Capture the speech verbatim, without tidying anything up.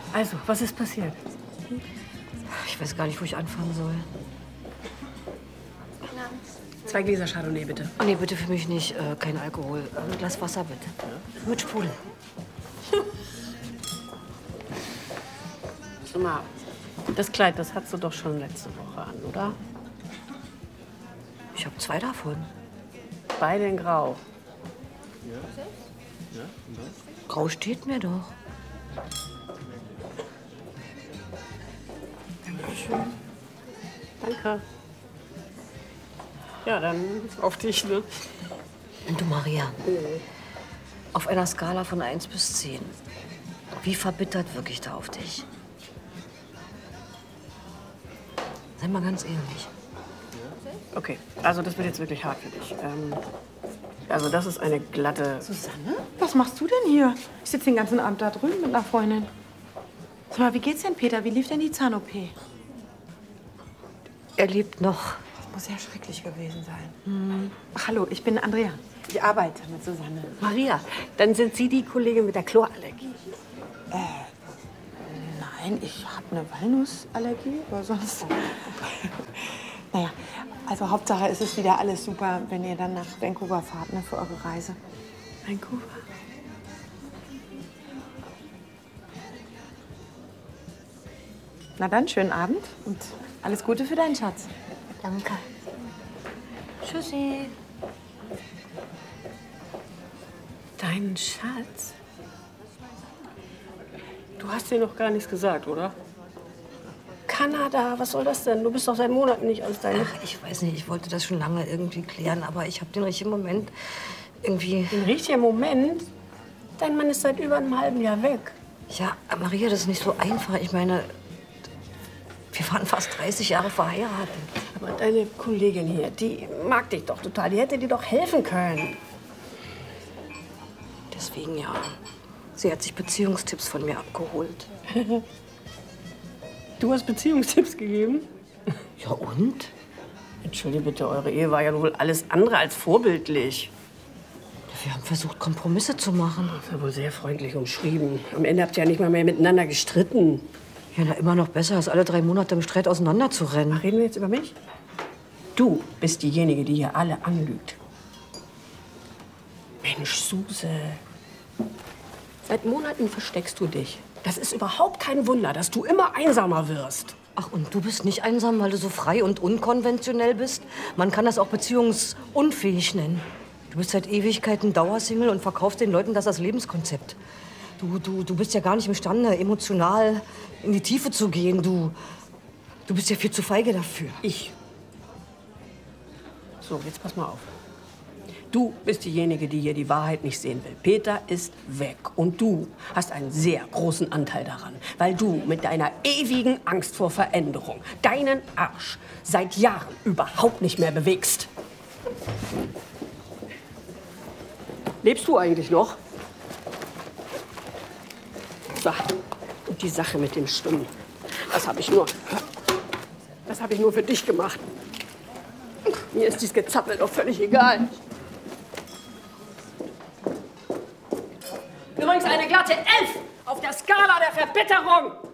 Also, was ist passiert? Ich weiß gar nicht, wo ich anfangen soll. Zwei Gläser Chardonnay, bitte. Oh, nee, bitte für mich nicht. Äh, kein Alkohol. Ein Glas Wasser, bitte. Ja? Mit Sprudel. Sag mal, das Kleid, das hattest du doch schon letzte Woche an, oder? Ich habe zwei davon. Beide in Grau. Ja. Ja, und das? Grau steht mir doch. Dankeschön. Danke. Ja, dann auf dich, ne? Und du, Maria, auf einer Skala von eins bis zehn, wie verbittert wirke ich da auf dich? Sei mal ganz ehrlich. Okay, also das wird jetzt wirklich hart für dich. Ähm, also das ist eine glatte... Susanne, was machst du denn hier? Ich sitze den ganzen Abend da drüben mit einer Freundin. Sag mal, wie geht's denn, Peter? Wie lief denn die Zahn-O P? Er lebt noch. Das muss ja schrecklich gewesen sein. Hm. Ach, hallo, ich bin Andrea. Ich arbeite mit Susanne. Maria, dann sind Sie die Kollegin mit der Chlorallergie. Äh, nein, ich habe eine Walnussallergie, aber sonst... Naja, also Hauptsache es ist wieder alles super, wenn ihr dann nach Vancouver fahrt, ne, für eure Reise. Vancouver? Na dann, schönen Abend und alles Gute für deinen Schatz. Danke. Tschüssi. Deinen Schatz? Du hast dir noch gar nichts gesagt, oder? Kanada, was soll das denn? Du bist doch seit Monaten nicht aus deinem... Ach, ich weiß nicht, ich wollte das schon lange irgendwie klären, aber ich habe den richtigen Moment irgendwie... Den richtigen Moment? Dein Mann ist seit über einem halben Jahr weg. Ja, Maria, das ist nicht so einfach. Ich meine, wir waren fast dreißig Jahre verheiratet. Aber deine Kollegin hier, die mag dich doch total. Die hätte dir doch helfen können. Deswegen ja. Sie hat sich Beziehungstipps von mir abgeholt. Du hast Beziehungstipps gegeben? Ja und? Entschuldige bitte, eure Ehe war ja wohl alles andere als vorbildlich. Wir haben versucht, Kompromisse zu machen. Das war wohl sehr freundlich umschrieben. Am Ende habt ihr ja nicht mal mehr miteinander gestritten. Ja, na, immer noch besser, als alle drei Monate im Streit auseinanderzurennen. Ach, reden wir jetzt über mich? Du bist diejenige, die hier alle anlügt. Mensch, Suse. Seit Monaten versteckst du dich. Das ist überhaupt kein Wunder, dass du immer einsamer wirst. Ach, und du bist nicht einsam, weil du so frei und unkonventionell bist? Man kann das auch beziehungsunfähig nennen. Du bist seit Ewigkeiten Dauersingle und verkaufst den Leuten das als Lebenskonzept. Du, du, du bist ja gar nicht imstande, emotional in die Tiefe zu gehen. Du, du bist ja viel zu feige dafür. Ich. So, jetzt pass mal auf. Du bist diejenige, die hier die Wahrheit nicht sehen will. Peter ist weg. Und du hast einen sehr großen Anteil daran. Weil du mit deiner ewigen Angst vor Veränderung deinen Arsch seit Jahren überhaupt nicht mehr bewegst. Lebst du eigentlich noch? So, und die Sache mit dem Stimmen, das habe ich nur, das habe ich nur für dich gemacht. Mir ist dieses Gezappel doch völlig egal. Übrigens eine glatte Elf auf der Skala der Verbitterung.